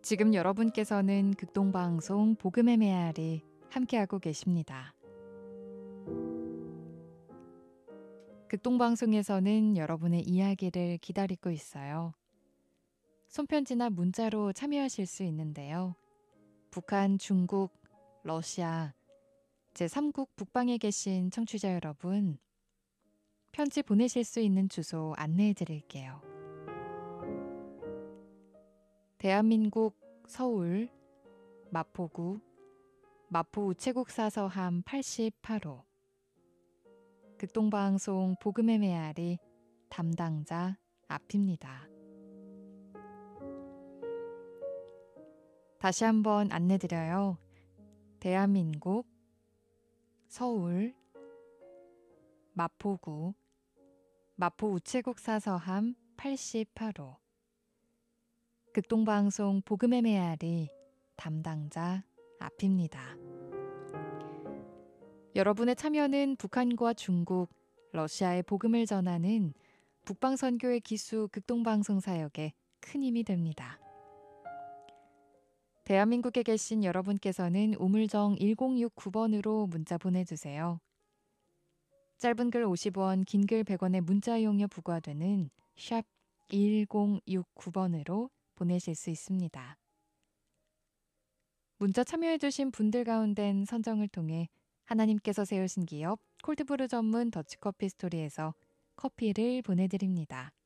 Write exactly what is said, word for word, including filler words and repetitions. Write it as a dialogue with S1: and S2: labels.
S1: 지금 여러분께서는 극동방송 복음의 메아리 함께하고 계십니다. 극동방송에서는 여러분의 이야기를 기다리고 있어요. 손편지나 문자로 참여하실 수 있는데요. 북한, 중국, 러시아, 제삼국 북방에 계신 청취자 여러분, 편지 보내실 수 있는 주소 안내해 드릴게요. 대한민국 서울 마포구 마포 우체국 사서함 팔십팔 호 극동방송 복음의 메아리 담당자 앞입니다. 다시 한번 안내드려요. 대한민국 서울 마포구 마포 우체국 사서함 팔십팔 호 극동방송 복음의 메아리 담당자 앞입니다. 여러분의 참여는 북한과 중국, 러시아의 복음을 전하는 북방선교의 기수 극동방송 사역에 큰 힘이 됩니다. 대한민국에 계신 여러분께서는 우물정 일공육구 번으로 문자 보내주세요. 짧은 글 오십 원, 긴 글 백 원의 문자 용료 부과되는 샵 일공육구 번으로 보내실 수 있습니다. 문자 참여해주신 분들 가운데는 선정을 통해 하나님께서 세우신 기업 콜드브루 전문 더치커피 스토리에서 커피를 보내드립니다.